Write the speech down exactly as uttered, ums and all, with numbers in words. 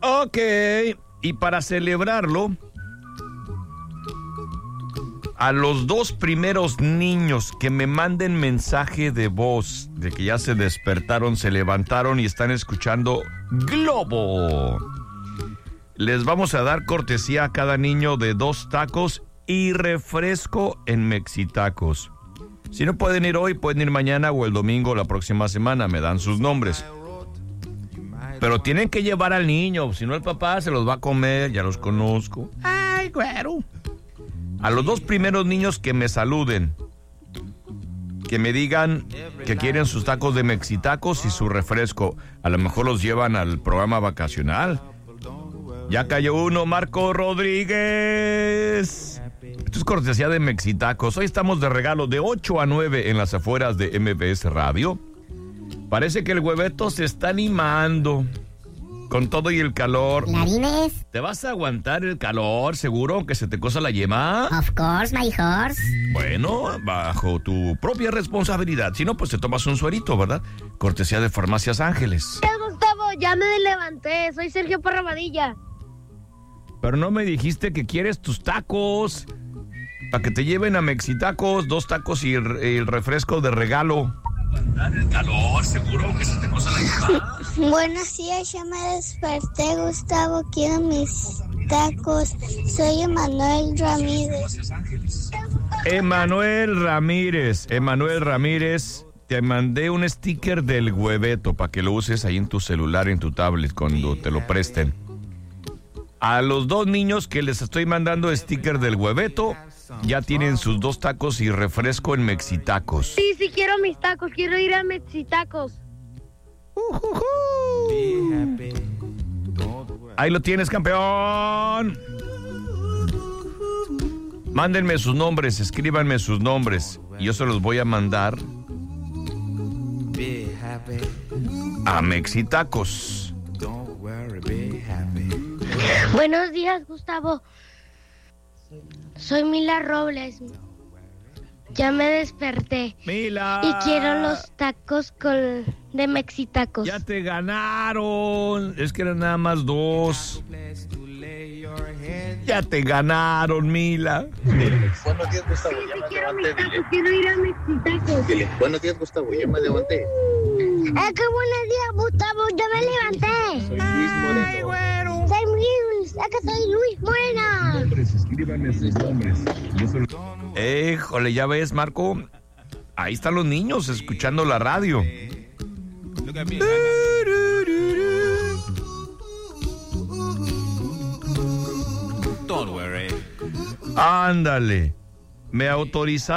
Ok, y para celebrarlo, a los dos primeros niños que me manden mensaje de voz de que ya se despertaron, se levantaron y están escuchando Globo, les vamos a dar cortesía a cada niño de dos tacos y refresco en Mexitacos. Si no pueden ir hoy, pueden ir mañana o el domingo o la próxima semana. Me dan sus nombres. Pero tienen que llevar al niño, si no el papá se los va a comer, ya los conozco. Ay, güero. A los dos primeros niños que me saluden, que me digan que quieren sus tacos de Mexitacos y su refresco. A lo mejor los llevan al programa vacacional. Ya cayó uno, Marco Rodríguez. Esto es cortesía de Mexitacos. Hoy estamos de regalo de ocho a nueve en las afueras de M B S Radio. Parece que el hueveto se está animando con todo y el calor. ¿Clarines? ¿Te vas a aguantar el calor, seguro, que se te cosa la yema? Of course, my horse. Bueno, bajo tu propia responsabilidad. Si no, pues te tomas un suerito, ¿verdad? Cortesía de Farmacias Ángeles. Gustavo, ya me levanté. Soy Sergio Parrabadilla. Pero no me dijiste que quieres tus tacos. Para que te lleven a Mexitacos, dos tacos y el, el refresco de regalo. El calor, seguro que se te cosa la yema. Buenos días, ya me desperté, Gustavo, quiero mis tacos. Soy Emanuel Ramírez. Emanuel Ramírez, Emanuel Ramírez, te mandé un sticker del hueveto para que lo uses ahí en tu celular, en tu tablet, cuando te lo presten. A los dos niños que les estoy mandando sticker del hueveto, ya tienen sus dos tacos y refresco en Mexitacos. Sí, sí, quiero mis tacos, quiero ir a Mexitacos. Uh-huh. Ahí lo tienes, campeón. Mándenme sus nombres, escríbanme sus nombres y yo se los voy a mandar a Mexitacos. Buenos días, Gustavo. Soy Mila Robles. Ya me desperté. Mila. Y quiero los tacos con de Mexitacos. Ya te ganaron. Es que eran nada más dos. Ya te ganaron, Mila. Buenos días, Gustavo. Sí, Ya sí, me quiero mis levanté. tacos, quiero ir a Mexitacos. Dile, buenos días, Gustavo. Ya me levanté. ¡Eh, qué buenos días, Gustavo! ¡Ya me levanté! Soy Luis Moreno. ¡Soy Luis! ¡Es que soy Luis Moreno! Escríbanme sus nombres. Híjole, ya ves, Marco. Ahí están los niños escuchando la radio. Don't worry. Ándale. Me autorizaron.